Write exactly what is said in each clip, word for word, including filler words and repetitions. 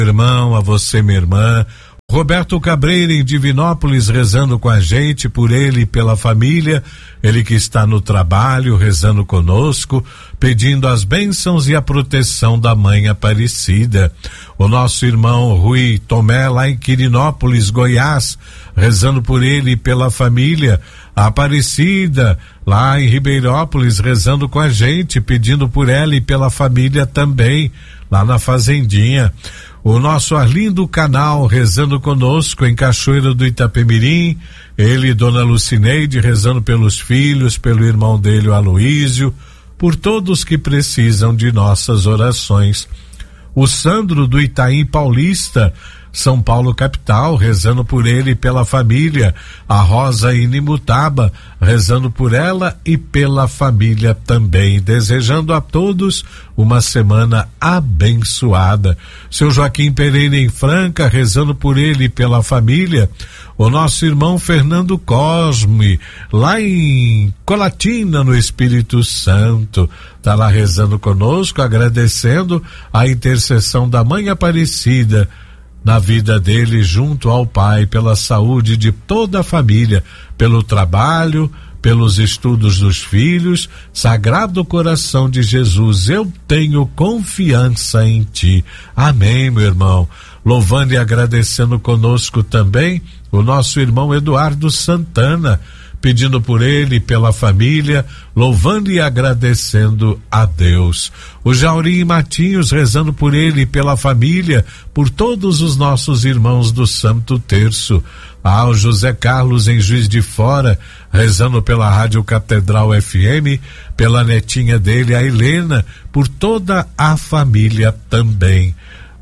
irmão, a você, minha irmã. Roberto Cabreira em Divinópolis rezando com a gente, por ele e pela família, ele que está no trabalho rezando conosco, pedindo as bênçãos e a proteção da Mãe Aparecida. O nosso irmão Rui Tomé lá em Quirinópolis, Goiás, rezando por ele e pela família. A Aparecida lá em Ribeirópolis rezando com a gente, pedindo por ela e pela família também, lá na Fazendinha. O nosso Arlindo Canal rezando conosco em Cachoeira do Itapemirim, ele e Dona Lucineide rezando pelos filhos, pelo irmão dele, o Aloísio, por todos que precisam de nossas orações. O Sandro do Itaim Paulista, São Paulo capital, rezando por ele e pela família. A Rosa Inimutaba, rezando por ela e pela família também, desejando a todos uma semana abençoada. Seu Joaquim Pereira em Franca, rezando por ele e pela família. O nosso irmão Fernando Cosme, lá em Colatina, no Espírito Santo, tá lá rezando conosco, agradecendo a intercessão da Mãe Aparecida na vida dele junto ao Pai, pela saúde de toda a família, pelo trabalho, pelos estudos dos filhos. Sagrado Coração de Jesus, eu tenho confiança em ti. Amém, meu irmão. Louvando e agradecendo conosco também o nosso irmão Eduardo Santana, pedindo por ele e pela família, louvando e agradecendo a Deus. O Jaurim Matinhos rezando por ele e pela família, por todos os nossos irmãos do Santo Terço. Ah, o José Carlos em Juiz de Fora, rezando pela Rádio Catedral F M, pela netinha dele, a Helena, por toda a família também.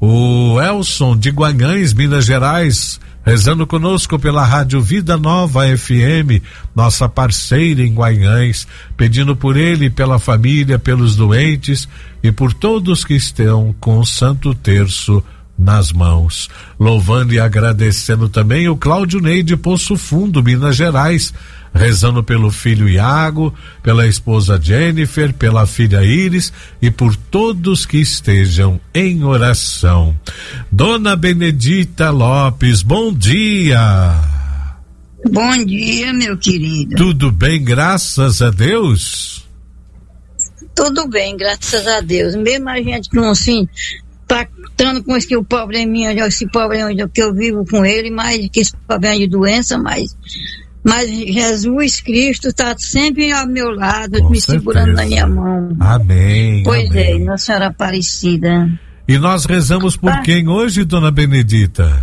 O Elson de Guanhães, Minas Gerais, rezando conosco pela Rádio Vida Nova F M, nossa parceira em Guanhães, pedindo por ele, pela família, pelos doentes e por todos que estão com o Santo Terço nas mãos. Louvando e agradecendo também o Cláudio Ney de Poço Fundo, Minas Gerais, rezando pelo filho Iago, pela esposa Jennifer, pela filha Iris e por todos que estejam em oração. Dona Benedita Lopes, bom dia. Bom dia, meu querido. Tudo bem, graças a Deus? Tudo bem, graças a Deus. Mesmo a gente não assim, tá estando com esse probleminha, esse problema que eu vivo com ele, mais que esse problema de doença, mas Mas Jesus Cristo está sempre ao meu lado, com me certeza, segurando na minha mão. Amém. Pois amém. é, Nossa Senhora Aparecida. E nós rezamos por ah, quem hoje, Dona Benedita?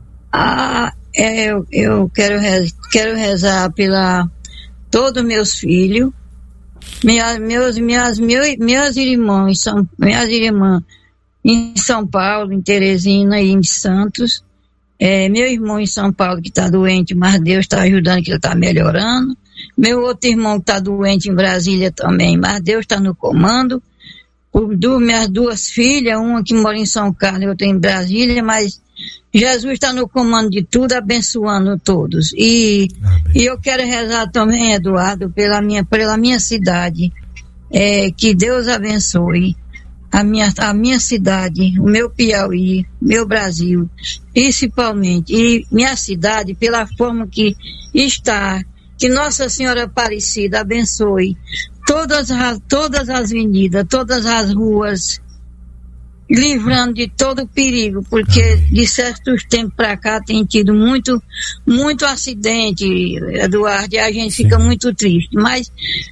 Ah, é, eu, eu quero, rez, quero rezar pela todos meus filhos, minha, meus, minhas, meus, minhas irmãs, são, minhas irmãs em São Paulo, em Teresina e em Santos. É, meu irmão em São Paulo que está doente, mas Deus está ajudando, que ele está melhorando. Meu outro irmão que está doente em Brasília também, mas Deus está no comando. Por duas, minhas duas filhas, uma que mora em São Carlos e outra em Brasília, mas Jesus está no comando de tudo, abençoando todos. E, e eu quero rezar também, Eduardo, pela minha, pela minha cidade, é, que Deus abençoe a minha, a minha cidade, o meu Piauí, meu Brasil, principalmente, e minha cidade, pela forma que está, que Nossa Senhora Aparecida abençoe todas as, todas as avenidas, todas as ruas, livrando de todo o perigo, porque Amém. De certos tempos para cá tem tido muito, muito acidente, Eduardo, e a gente Sim. fica muito triste, mas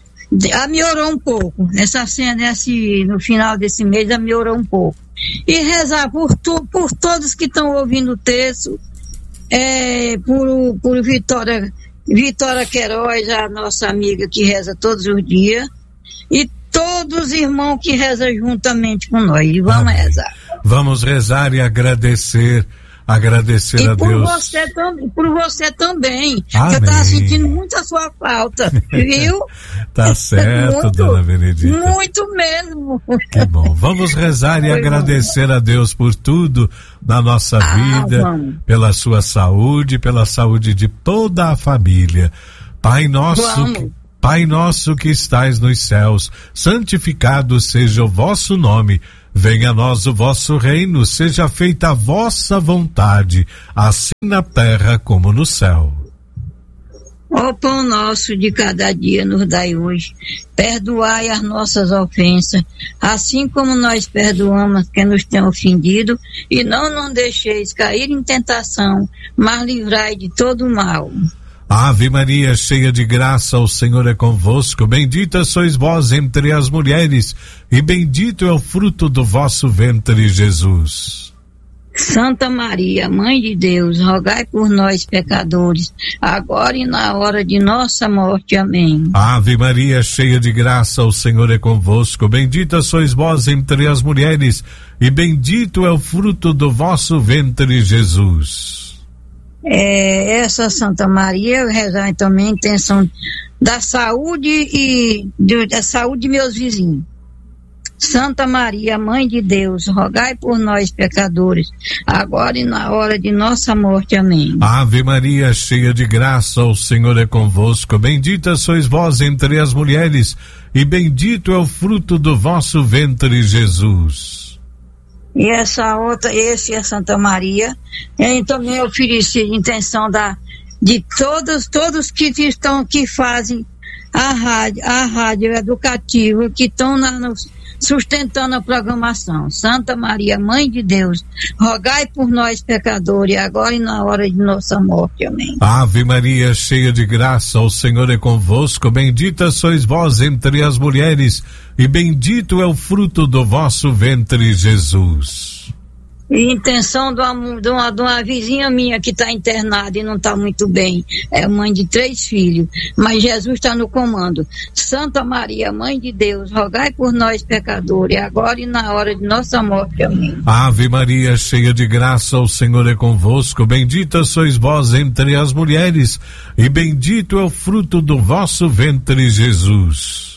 a melhorou um pouco, essa cena esse, no final desse mês a melhorou um pouco. E rezar por, tu, por todos que estão ouvindo o texto, é, por, por Vitória, Vitória Queiroz, a nossa amiga que reza todos os dias, e todos os irmãos que rezam juntamente com nós. E vamos Amém. rezar. Vamos rezar e agradecer. Agradecer e a por Deus. Você tam, por você também. Amém. Que eu tava sentindo muito a sua falta, viu? Tá certo, muito, Dona Benedita. Muito mesmo. Que bom. Vamos rezar e Foi agradecer bom. a Deus por tudo na nossa ah, vida, vamos. pela sua saúde, pela saúde de toda a família. Pai nosso, que, Pai nosso que estais nos céus, santificado seja o vosso nome. Venha a nós o vosso reino, seja feita a vossa vontade, assim na terra como no céu. Ó pão nosso de cada dia nos dai hoje, perdoai as nossas ofensas, assim como nós perdoamos quem nos tem ofendido, e não nos deixeis cair em tentação, mas livrai de todo mal. Ave Maria, cheia de graça, o Senhor é convosco, bendita sois vós entre as mulheres, e bendito é o fruto do vosso ventre, Jesus. Santa Maria, Mãe de Deus, rogai por nós, pecadores, agora e na hora de nossa morte. Amém. Ave Maria, cheia de graça, o Senhor é convosco, bendita sois vós entre as mulheres, e bendito é o fruto do vosso ventre, Jesus. É, essa Santa Maria, eu rezar também a intenção da saúde e de, da saúde de meus vizinhos. Santa Maria, Mãe de Deus, rogai por nós, pecadores, agora e na hora de nossa morte. Amém. Ave Maria, cheia de graça, o Senhor é convosco, bendita sois vós entre as mulheres, e bendito é o fruto do vosso ventre, Jesus. E essa outra, esse é Santa Maria, eu também ofereci a intenção da, de todos, todos que estão, que fazem a rádio, a rádio educativa, que estão na, no, sustentando a programação. Santa Maria, Mãe de Deus, rogai por nós, pecadores, agora e na hora de nossa morte. Amém. Ave Maria, cheia de graça, o Senhor é convosco, bendita sois vós entre as mulheres, e bendito é o fruto do vosso ventre, Jesus. E intenção de uma, de, uma, de uma vizinha minha que está internada e não está muito bem, é mãe de três filhos, mas Jesus está no comando. Santa Maria, Mãe de Deus, rogai por nós, pecadores, agora e na hora de nossa morte. Amém. Ave Maria, cheia de graça, o Senhor é convosco, bendita sois vós entre as mulheres, e bendito é o fruto do vosso ventre, Jesus.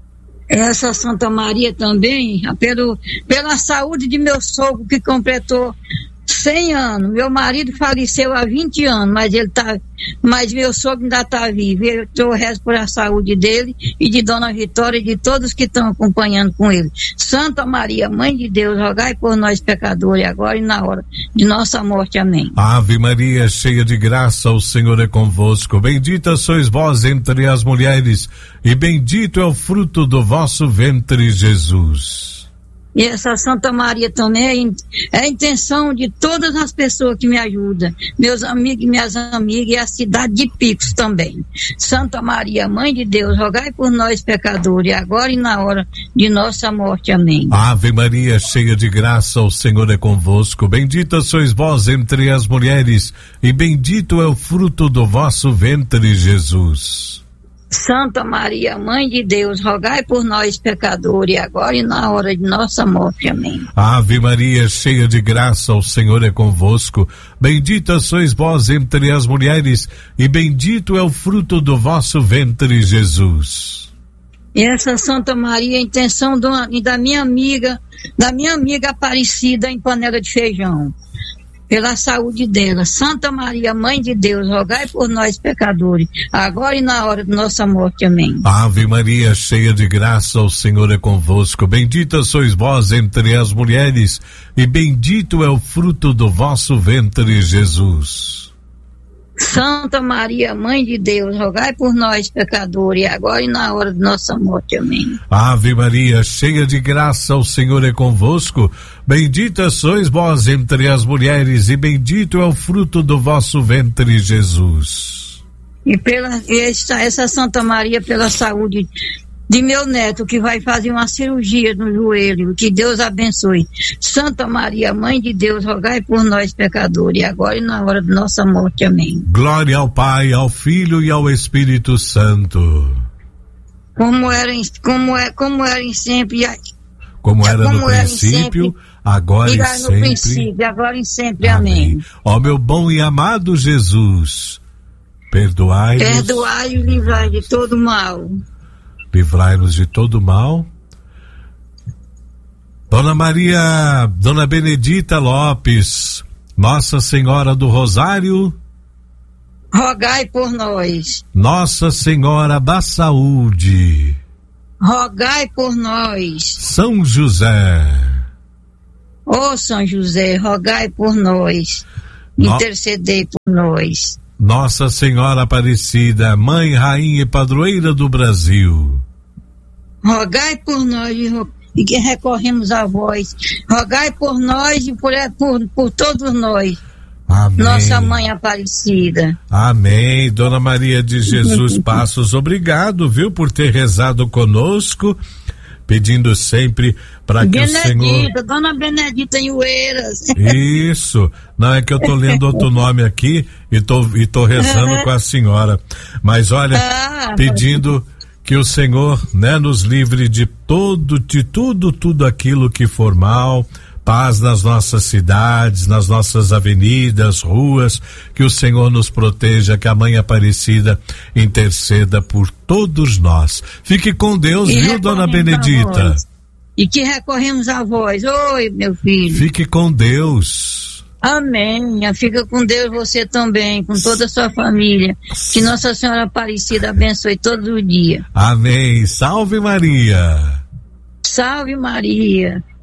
Essa Santa Maria também, pelo, pela saúde de meu sogro, que completou cem anos. Meu marido faleceu há vinte anos, mas ele tá, mas meu sogro ainda está vivo. Eu, eu rezo por a saúde dele e de Dona Vitória e de todos que estão acompanhando com ele. Santa Maria, Mãe de Deus, rogai por nós, pecadores, agora e na hora de nossa morte. Amém. Ave Maria, cheia de graça, o Senhor é convosco, bendita sois vós entre as mulheres, e bendito é o fruto do vosso ventre, Jesus. E essa Santa Maria também é a intenção de todas as pessoas que me ajudam, meus amigos e minhas amigas, e a cidade de Picos também. Santa Maria, Mãe de Deus, rogai por nós, pecadores, agora e na hora de nossa morte. Amém. Ave Maria, cheia de graça, o Senhor é convosco, bendita sois vós entre as mulheres, e bendito é o fruto do vosso ventre, Jesus. Santa Maria, Mãe de Deus, rogai por nós, pecadores, agora e na hora de nossa morte. Amém. Ave Maria, cheia de graça, o Senhor é convosco, bendita sois vós entre as mulheres, e bendito é o fruto do vosso ventre, Jesus. E essa Santa Maria, a intenção do, da minha amiga, da minha amiga Aparecida em Panela de Feijão, pela saúde dela. Santa Maria, Mãe de Deus, rogai por nós, pecadores, agora e na hora de nossa morte. Amém. Ave Maria, cheia de graça, o Senhor é convosco, bendita sois vós entre as mulheres, e bendito é o fruto do vosso ventre, Jesus. Santa Maria, Mãe de Deus, rogai por nós, pecadores, agora e na hora de nossa morte. Amém. Ave Maria, cheia de graça, o Senhor é convosco, bendita sois vós entre as mulheres, e bendito é o fruto do vosso ventre, Jesus. E pela essa, essa Santa Maria, pela saúde de meu neto, que vai fazer uma cirurgia no joelho, que Deus abençoe. Santa Maria, Mãe de Deus, rogai por nós, pecadores, agora e na hora de nossa morte. Amém. Glória ao Pai, ao Filho e ao Espírito Santo. Como era em, como é, como era em sempre, como era como no princípio, sempre, agora e sempre. No princípio, agora e sempre. Amém. Amém. Ó meu bom e amado Jesus, perdoai-nos. Perdoai e livrai de todo mal. Livrai-nos de todo mal. Dona Maria, Dona Benedita Lopes, Nossa Senhora do Rosário, rogai por nós. Nossa Senhora da Saúde, rogai por nós. São José, Ó São José, rogai por nós, No... intercedei por nós. Nossa Senhora Aparecida, Mãe, Rainha e Padroeira do Brasil, rogai por nós e que recorremos a vós. Rogai por nós e por, por, por todos nós. Amém. Nossa Mãe Aparecida. Amém. Dona Maria de Jesus Passos, obrigado, viu, por ter rezado conosco, pedindo sempre para que Benedita, o Senhor... Dona Benedita em Oeiras. Isso, não é que eu tô lendo outro nome aqui e tô, e tô rezando uhum. com a senhora, mas olha, ah, pedindo que o Senhor, né, nos livre de todo, de tudo, tudo aquilo que for mal, paz nas nossas cidades, nas nossas avenidas, ruas, que o Senhor nos proteja, que a Mãe Aparecida interceda por todos nós. Fique com Deus, e viu, Dona Benedita? E que recorremos a vós. Oi, meu filho. Fique com Deus. Amém. Fica com Deus você também, com toda a sua família. Que Nossa Senhora Aparecida abençoe todo o dia. Amém. Salve Maria. Salve Maria.